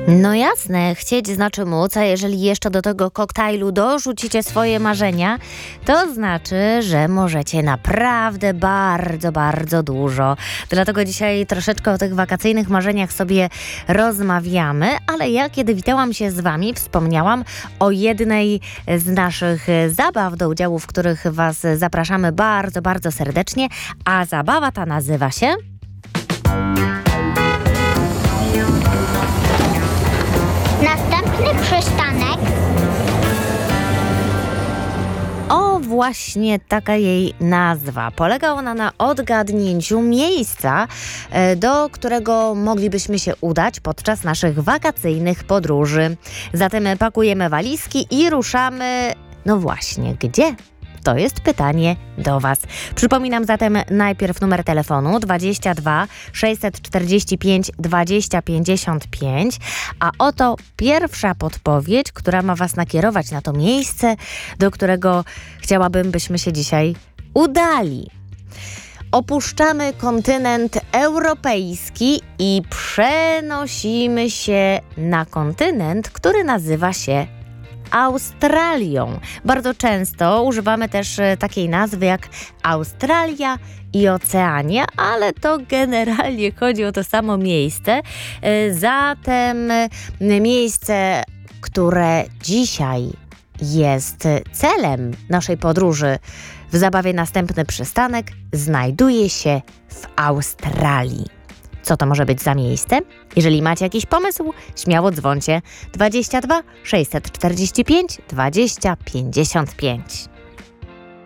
No jasne, chcieć znaczy móc, a jeżeli jeszcze do tego koktajlu dorzucicie swoje marzenia, to znaczy, że możecie naprawdę bardzo, bardzo dużo. Dlatego dzisiaj troszeczkę o tych wakacyjnych marzeniach sobie rozmawiamy, ale ja, kiedy witałam się z Wami, wspomniałam o jednej z naszych zabaw, do udziału w których Was zapraszamy bardzo, bardzo serdecznie, a zabawa ta nazywa się... Następny przystanek. O, właśnie taka jej nazwa. Polega ona na odgadnięciu miejsca, do którego moglibyśmy się udać podczas naszych wakacyjnych podróży. Zatem pakujemy walizki i ruszamy... No właśnie, gdzie? To jest pytanie do Was. Przypominam zatem najpierw numer telefonu 22 645 20 55, a oto pierwsza podpowiedź, która ma Was nakierować na to miejsce, do którego chciałabym, byśmy się dzisiaj udali. Opuszczamy kontynent europejski i przenosimy się na kontynent, który nazywa się Australią. Bardzo często używamy też takiej nazwy jak Australia i Oceania, ale to generalnie chodzi o to samo miejsce. Zatem miejsce, które dzisiaj jest celem naszej podróży w zabawie Następny przystanek, znajduje się w Australii. Co to może być za miejsce? Jeżeli macie jakiś pomysł, śmiało dzwońcie 22 645 20 55.